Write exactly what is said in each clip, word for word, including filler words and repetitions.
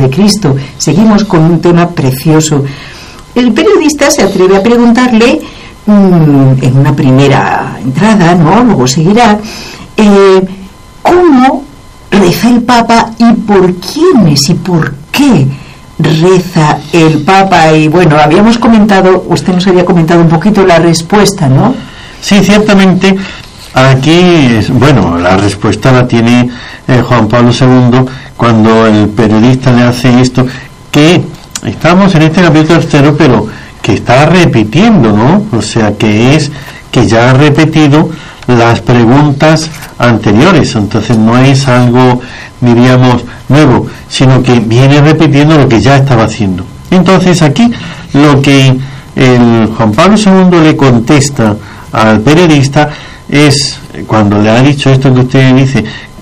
de Cristo. Seguimos con un tema precioso. El periodista se atreve a preguntarle, mmm, en una primera entrada, ¿no? Luego seguirá, eh, ¿cómo reza el Papa y por quiénes y por qué reza el Papa? Y bueno, habíamos comentado, usted nos había comentado un poquito la respuesta, ¿no? Sí, ciertamente, aquí, bueno, la respuesta la tiene eh, Juan Pablo segundo cuando el periodista le hace esto, que estamos en este capítulo tercero, pero que está repitiendo, ¿no? O sea, que es que ya ha repetido las preguntas anteriores, entonces no es algo, diríamos, nuevo, sino que viene repitiendo lo que ya estaba haciendo. Entonces aquí lo que el Juan Pablo segundo le contesta al periodista es, cuando le ha dicho esto que usted dice,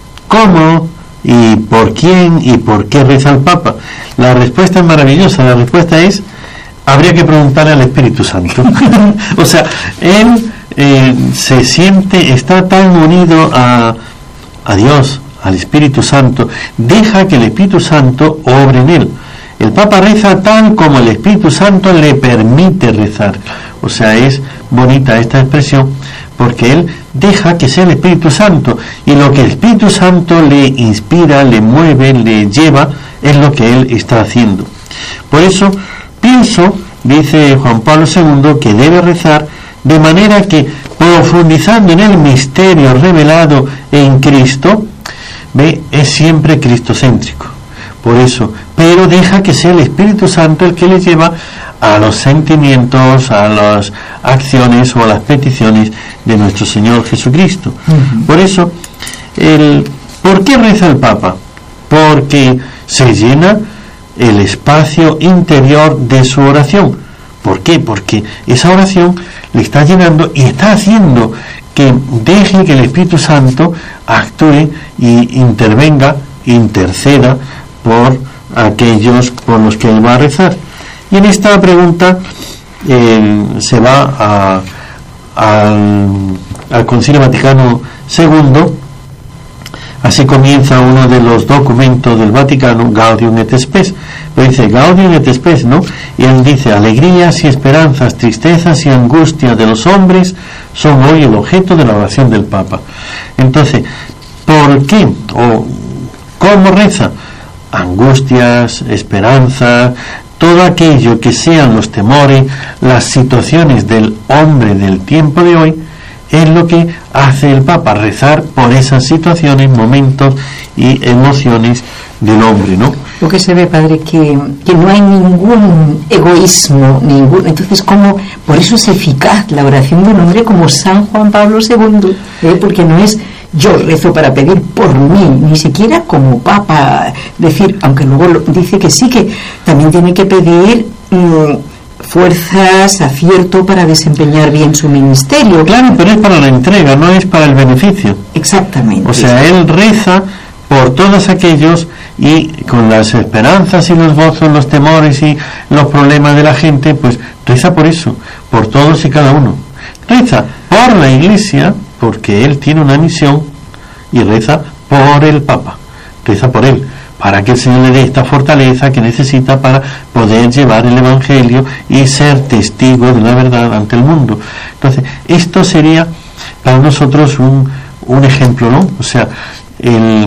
¿cómo y por quién y por qué reza el Papa? La respuesta es maravillosa, la respuesta es, habría que preguntarle al Espíritu Santo. O sea, él eh, se siente, está tan unido a, a Dios, al Espíritu Santo, deja que el Espíritu Santo obre en él. El Papa reza tal como el Espíritu Santo le permite rezar. O sea, es bonita esta expresión, porque él deja que sea el Espíritu Santo, y lo que el Espíritu Santo le inspira, le mueve, le lleva, es lo que él está haciendo. Por eso pienso, dice Juan Pablo segundo, que debe rezar de manera que, profundizando en el misterio revelado en Cristo, ve, es siempre cristocéntrico. Por eso, pero deja que sea el Espíritu Santo el que le lleva a los sentimientos, a las acciones o a las peticiones de nuestro Señor Jesucristo. Uh-huh. Por eso, el, ¿por qué reza el Papa? Porque se llena el espacio interior de su oración. ¿Por qué? Porque esa oración le está llenando y está haciendo que deje que el Espíritu Santo actúe y intervenga, interceda por aquellos por los que él va a rezar. Y en esta pregunta eh, se va a, a, al Concilio Vaticano segundo. Así comienza uno de los documentos del Vaticano, Gaudium et Spes. Pero dice Gaudium et Spes, ¿no? Y él dice, alegrías y esperanzas, tristezas y angustias de los hombres son hoy el objeto de la oración del Papa. Entonces, ¿por qué? ¿O cómo reza? Angustias, esperanza, todo aquello que sean los temores, las situaciones del hombre del tiempo de hoy, es lo que hace el Papa, rezar por esas situaciones, momentos y emociones del hombre, ¿no? Lo que se ve, padre, que, que no hay ningún egoísmo, ningún, entonces como, por eso es eficaz la oración de un hombre como San Juan Pablo segundo, ¿eh? Porque no es yo rezo para pedir por mí, ni siquiera como Papa, decir, aunque luego lo, dice que sí, que también tiene que pedir mmm, fuerzas, acierto para desempeñar bien su ministerio. Claro, pero es para la entrega, no es para el beneficio. Exactamente. O sea, él reza por todos aquellos y con las esperanzas y los gozos, los temores y los problemas de la gente, pues reza por eso, por todos y cada uno. Reza por la Iglesia, porque él tiene una misión, y reza por el Papa, reza por él, para que el Señor le dé esta fortaleza que necesita para poder llevar el Evangelio y ser testigo de la verdad ante el mundo. Entonces, esto sería para nosotros un, un ejemplo, ¿no? O sea, el,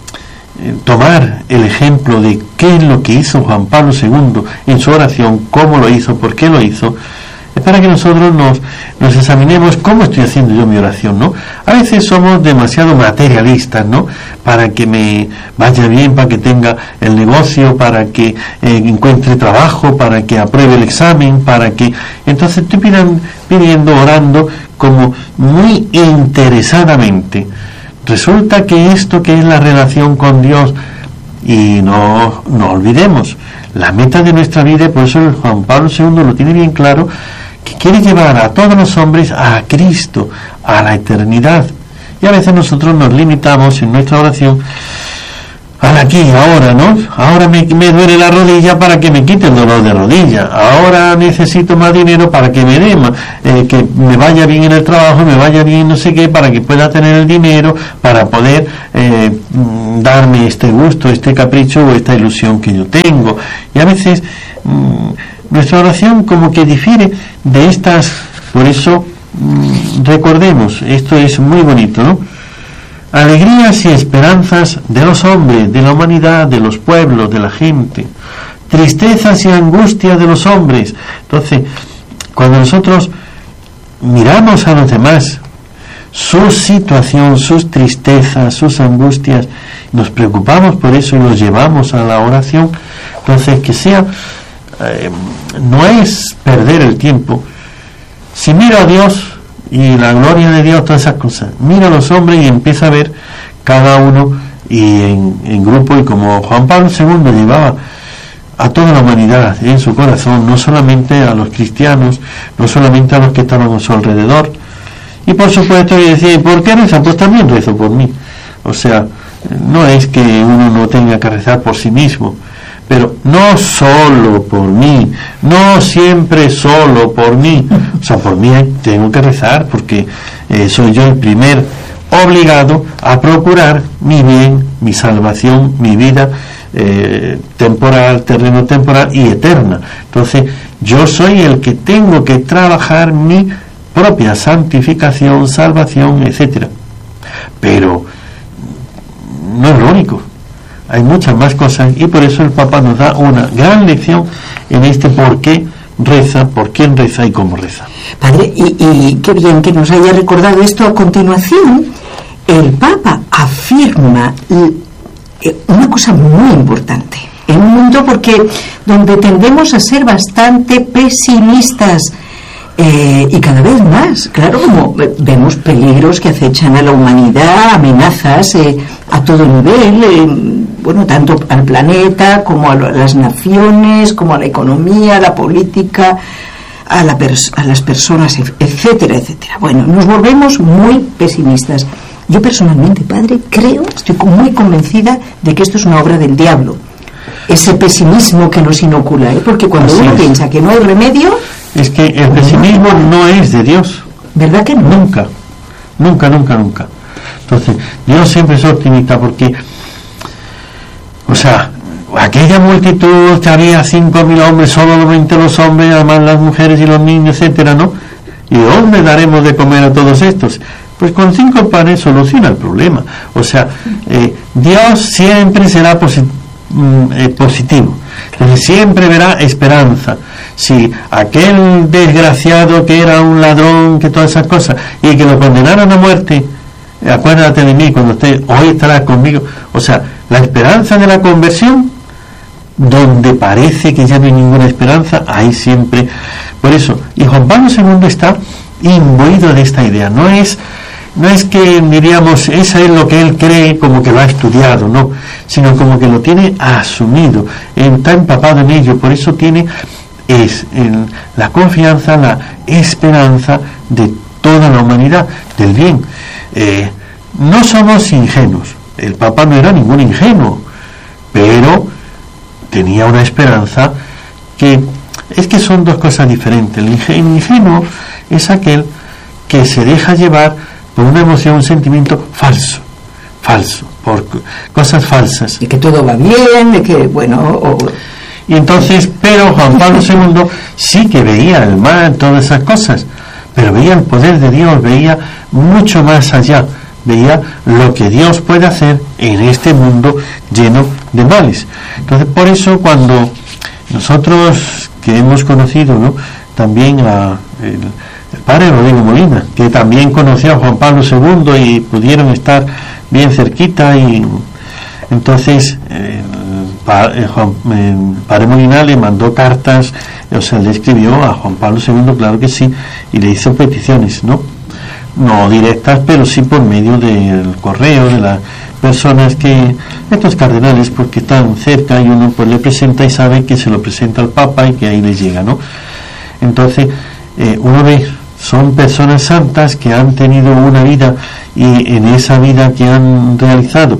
el tomar el ejemplo de qué es lo que hizo Juan Pablo segundo en su oración, cómo lo hizo, por qué lo hizo, es para que nosotros nos, nos examinemos cómo estoy haciendo yo mi oración, ¿no? A veces somos demasiado materialistas, ¿no? Para que me vaya bien, para que tenga el negocio, para que eh, encuentre trabajo, para que apruebe el examen, para que... Entonces estoy pidiendo, pidiendo, orando como muy interesadamente. Resulta que esto que es la relación con Dios, y no, no olvidemos, la meta de nuestra vida, por eso el Juan Pablo segundo lo tiene bien claro, que quiere llevar a todos los hombres a Cristo, a la eternidad. Y a veces nosotros nos limitamos en nuestra oración al aquí, ahora, ¿no? Ahora me, me duele la rodilla para que me quite el dolor de rodilla. Ahora necesito más dinero para que me dé más, eh, que me vaya bien en el trabajo, me vaya bien no sé qué, para que pueda tener el dinero, para poder eh, darme este gusto, este capricho o esta ilusión que yo tengo. Y a veces mmm, nuestra oración como que difiere de estas. Por eso mmm, recordemos, esto es muy bonito, ¿no? Alegrías y esperanzas de los hombres, de la humanidad, de los pueblos, de la gente. Tristezas y angustias de los hombres. Entonces, cuando nosotros miramos a los demás, su situación, sus tristezas, sus angustias, nos preocupamos por eso y los llevamos a la oración, entonces que sea, eh, no es perder el tiempo. Si miro a Dios y la gloria de Dios, todas esas cosas, mira a los hombres y empieza a ver cada uno y en, en grupo, y como Juan Pablo segundo llevaba a toda la humanidad en su corazón, no solamente a los cristianos, no solamente a los que estaban a su alrededor. Y por supuesto, y decía, ¿por qué reza? Pues también rezo por mí. O sea, no es que uno no tenga que rezar por sí mismo, pero no solo por mí, no siempre solo por mí. O sea, por mí tengo que rezar porque eh, soy yo el primer obligado a procurar mi bien, mi salvación, mi vida eh, temporal, terreno temporal y eterna. Entonces, yo soy el que tengo que trabajar mi propia santificación, salvación, etcétera. Pero no es lo único. Hay muchas más cosas, y por eso el Papa nos da una gran lección en este por qué reza, por quién reza y cómo reza. Padre, y, y qué bien que nos haya recordado esto. A continuación, el Papa afirma una cosa muy importante en un mundo porque donde tendemos a ser bastante pesimistas, Eh, y cada vez más, claro, como vemos peligros que acechan a la humanidad, amenazas eh, a todo nivel, eh, bueno, tanto al planeta como a las naciones, como a la economía, a la política, a, la pers- a las personas, etcétera, etcétera. Bueno, nos volvemos muy pesimistas. Yo personalmente, padre, creo, estoy muy convencida de que esto es una obra del diablo. Ese pesimismo que nos inocula, ¿eh? Porque cuando Así uno es. piensa que no hay remedio, Es que el pesimismo no es de Dios. ¿verdad que no? Nunca, nunca, nunca, nunca. Entonces, Dios siempre es optimista porque, o sea, aquella multitud que había cinco mil hombres, solamente los hombres, además las mujeres y los niños, etcétera, ¿no? ¿Y dónde daremos de comer a todos estos? Pues con cinco panes soluciona el problema. O sea, eh, Dios siempre será posi- mm, eh, positivo. Entonces siempre verá esperanza. Si aquel desgraciado que era un ladrón, que todas esas cosas, y que lo condenaron a muerte, acuérdate de mí cuando esté, hoy estarás conmigo. O sea, la esperanza de la conversión, donde parece que ya no hay ninguna esperanza, ahí siempre. Por eso, y Juan Pablo segundo está imbuido de esta idea. No es no es que diríamos esa es lo que él cree, como que lo ha estudiado, no, sino como que lo tiene asumido, está empapado en ello. Por eso tiene es en la confianza, la esperanza de toda la humanidad, del bien. Eh, no somos ingenuos. El Papa no era ningún ingenuo, pero tenía una esperanza que es que son dos cosas diferentes. El ingenuo es aquel que se deja llevar por una emoción, un sentimiento falso, falso, por cosas falsas. De que todo va bien, de que, bueno... O... Y entonces, pero Juan Pablo segundo sí que veía el mal, todas esas cosas, pero veía el poder de Dios, veía mucho más allá, veía lo que Dios puede hacer en este mundo lleno de males. Entonces, por eso cuando nosotros que hemos conocido, ¿no?, también a el, el padre Rodrigo Molina, que también conoció a Juan Pablo segundo y pudieron estar bien cerquita, y entonces eh, el Juan, el padre Molina le mandó cartas, o sea, le escribió a Juan Pablo segundo, claro que sí, y le hizo peticiones, ¿no? No directas, pero sí por medio del correo, de las personas que, estos cardenales, porque están cerca y uno pues le presenta y sabe que se lo presenta al Papa y que ahí le llega, ¿no? Entonces, eh, uno ve, son personas santas que han tenido una vida, y en esa vida que han realizado,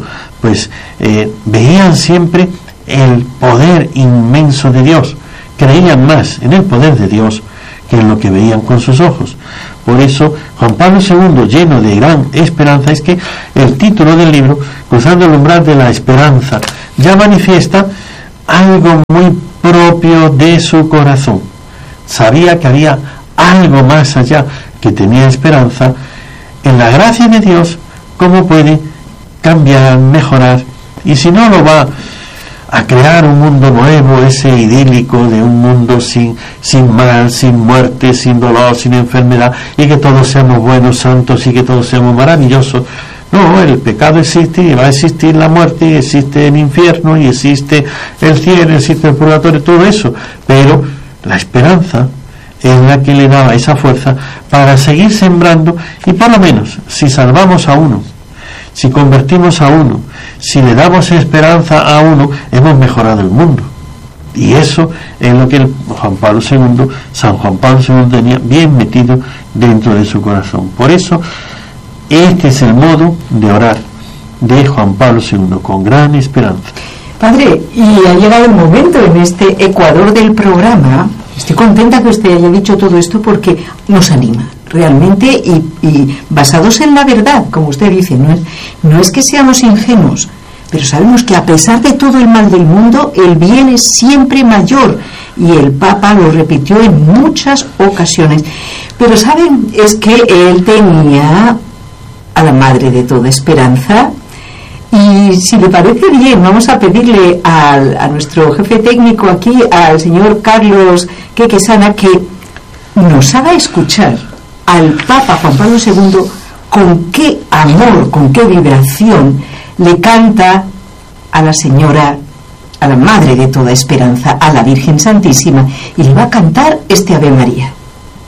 pues eh, veían siempre el poder inmenso de Dios, creían más en el poder de Dios que en lo que veían con sus ojos. Por eso Juan Pablo segundo, lleno de gran esperanza, es que el título del libro, Cruzando el umbral de la esperanza, ya manifiesta algo muy propio de su corazón. Sabía que había algo más allá, que tenía esperanza en la gracia de Dios, cómo puede cambiar, mejorar, y si no lo va a crear un mundo nuevo, ese idílico de un mundo sin, sin mal, sin muerte, sin dolor, sin enfermedad, y que todos seamos buenos, santos, y que todos seamos maravillosos. No, el pecado existe y va a existir la muerte, y existe el infierno, y existe el cielo, existe el purgatorio, todo eso, pero la esperanza es la que le daba esa fuerza para seguir sembrando, y por lo menos, si salvamos a uno, si convertimos a uno, si le damos esperanza a uno, hemos mejorado el mundo. Y eso es lo que el Juan Pablo segundo, San Juan Pablo segundo tenía bien metido dentro de su corazón. Por eso, este es el modo de orar de Juan Pablo segundo, con gran esperanza. Padre, y ha llegado el momento en este Ecuador del programa. Estoy contenta que usted haya dicho todo esto porque nos anima realmente, y, y basados en la verdad, como usted dice, no es, no es que seamos ingenuos, pero sabemos que a pesar de todo el mal del mundo, el bien es siempre mayor, y el Papa lo repitió en muchas ocasiones. Pero saben, es que él tenía a la madre de toda esperanza, y si le parece bien, vamos a pedirle al, a nuestro jefe técnico aquí, al señor Carlos Quequesana, que nos haga escuchar al Papa Juan Pablo segundo con qué amor, con qué vibración le canta a la Señora, a la Madre de toda esperanza, a la Virgen Santísima, y le va a cantar este Ave María.